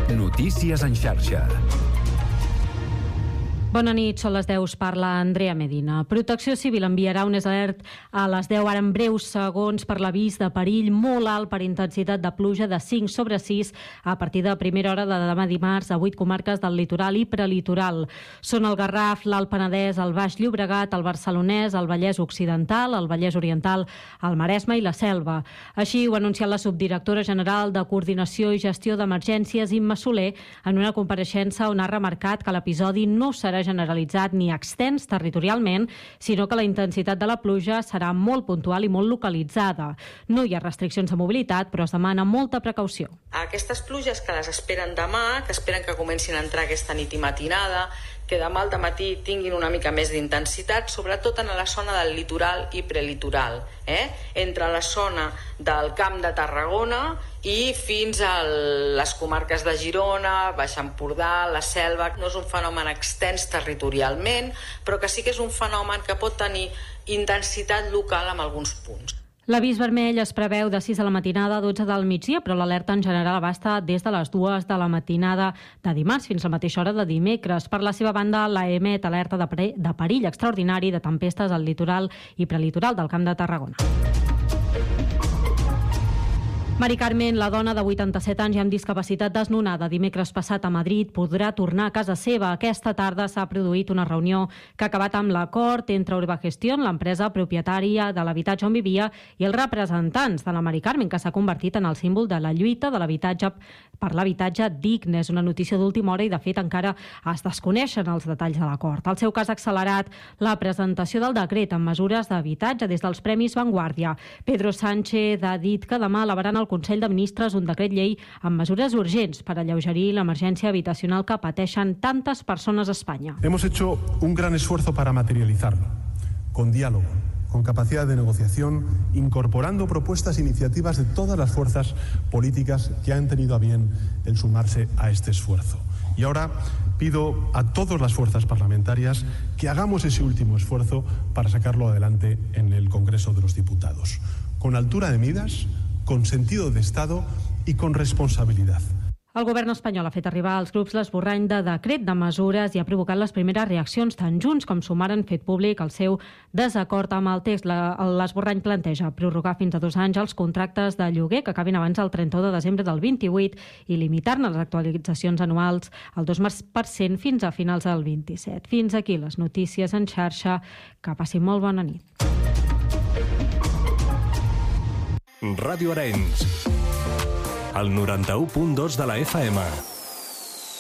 Notícies en xarxa. Bona nit, són les 10, us parla Andrea Medina. Protecció Civil enviarà un alert a les 10, ara en breus segons, per l'avís de perill molt alt per intensitat de pluja de 5/6 a partir de primera hora de demà dimarts a 8 comarques del litoral i prelitoral. Són el Garraf, l'Alt Penedès, el Baix Llobregat, el Barcelonès, el Vallès Occidental, el Vallès Oriental, el Maresme i la Selva. Així ho ha anunciat la subdirectora general de Coordinació i Gestió d'Emergències, Imma Soler, en una compareixença on ha remarcat que l'episodi no serà generalitzat ni extens territorialment, sinó que la intensitat de la pluja serà molt puntual i molt localitzada. No hi ha restriccions de mobilitat, però es demana molta precaució. Aquestes pluges que les esperen demà, que esperen que comencin a entrar aquesta nit i matinada, que demà al dematí tinguin una mica més d'intensitat, sobretot en la zona del litoral i prelitoral, entre la zona del Camp de Tarragona i fins a les comarques de Girona, Baix Empordà, la Selva. No és un fenomen extens territorialment, però que sí que és un fenomen que pot tenir intensitat local en alguns punts. L'avís vermell es preveu de 6 de la matinada a 12 del migdia, però l'alerta en general abasta des de les 2 de la matinada de dimarts fins a la mateixa hora de dimecres. Per la seva banda, la emet alerta de perill extraordinari de tempestes al litoral i prelitoral del Camp de Tarragona. Mari Carmen, la dona de 87 anys i amb discapacitat desnonada dimecres passat a Madrid, podrà tornar a casa seva. Aquesta tarda s'ha produït una reunió que ha acabat amb l'acord entre Urbagestión, l'empresa propietària de l'habitatge on vivia, i els representants de la Mari Carmen, que s'ha convertit en el símbol de la lluita de l'habitatge per l'habitatge digne. És una notícia d'última hora i, de fet, encara es desconeixen els detalls de l'acord. El seu cas ha accelerat la presentació del decret amb mesures d'habitatge des dels Premis Vanguardia. Pedro Sánchez ha dit que demà elevaran al Consell de Ministres un decret llei amb mesures urgents per alleugerir l'emergència habitacional que pateixen tantes persones a Espanya. Hemos hecho un gran esfuerzo para materializarlo, con diálogo, con capacidad de negociación, incorporando propuestas e iniciativas de todas las fuerzas políticas que han tenido a bien el sumarse a este esfuerzo. Y ahora pido a todas las fuerzas parlamentarias que hagamos ese último esfuerzo para sacarlo adelante en el Congreso de los Diputados, con altura de miras, con sentido de Estado i con responsabilitat. El govern espanyol ha fet arribar als grups l'esborrany de decret de mesures i ha provocat les primeres reaccions tant Junts com Sumar han fet públic el seu desacord amb el text. L'esborrany planteja prorrogar fins a 2 anys els contractes de lloguer que acabin abans del 31 de desembre del 28 i limitar-ne les actualitzacions anuals al 2% fins a finals del 27. Fins aquí les notícies en xarxa. Que passi molt bona nit. Ràdio Arenys, el 91.2 de la FM.